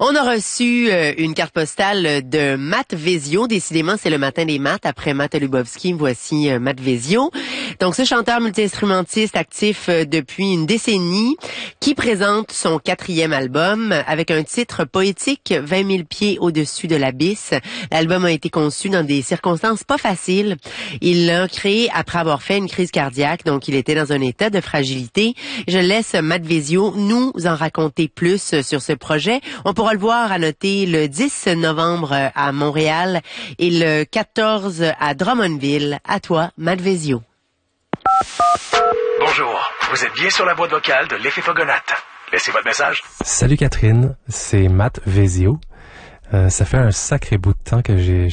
On a reçu une carte postale de Matt Vezio. Décidément, c'est le matin des maths. Après Matt Lubowski, voici Matt Vezio. Donc, ce chanteur multi-instrumentiste actif depuis une décennie qui présente son 4e album avec un titre poétique, 20 000 pieds au-dessus de l'abysse. L'album a été conçu dans des circonstances pas faciles. Il l'a créé après avoir fait une crise cardiaque, donc il était dans un état de fragilité. Je laisse Matt Vezio nous en raconter plus sur ce projet. On pourra le voir à noter le 10 novembre à Montréal et le 14 à Drummondville. À toi, Matt Vezio. Bonjour, vous êtes bien sur la boîte vocale de l'effet Fogonate. Laissez votre message. Salut Catherine, c'est Matt Vezio. Ça fait un sacré bout de temps que j'ai